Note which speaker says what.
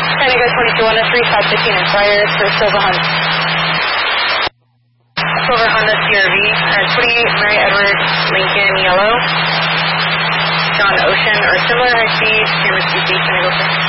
Speaker 1: Trying to go 22 515 Inquirer for Silver Honda. Silver Honda CRV, 28 Mary Edward Lincoln Yellow. John Ocean or similar high speed, camera CC, can I go for?